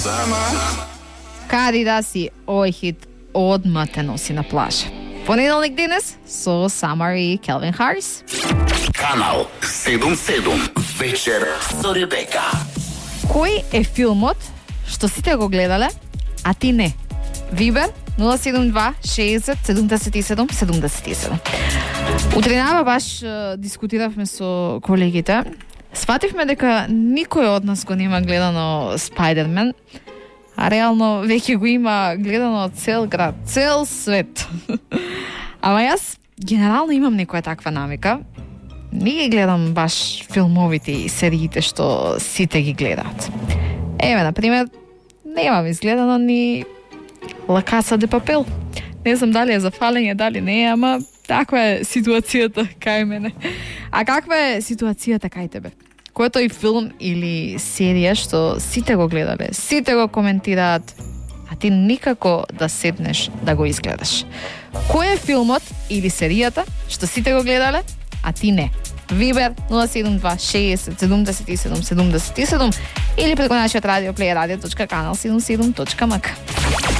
Кади да си, овој хит одма те носи на плажа. Понеделник денес со Самар и Келвин Харис. Канал 77 вечер со Ребека. Кој е филмот што сите го гледале, а ти не? Вибер 072 60 77 77. Утринава баш дискутиравме со колегите. Свативме дека никој од нас го нема гледано Спајдермен, а реално веќе го има гледано цел град, цел свет. Ама јас генерално имам некоја таква навика. Не ги гледам баш филмовите и сериите што сите ги гледаат. Еве, например, немам изгледано ни La Casa de Papel. Не знам дали е за фалење, дали не е, ама таква е ситуацијата кај мене. А каква е ситуацијата кај тебе? Кој е тој филм или серија што сите го гледале, сите го коментираат, а ти никако да седнеш да го изгледаш? Кој е филмот или серијата што сите го гледале, а ти не? Вибер 072 60 77 77 или преку нашиот радиоплеер radio.canal77.mk.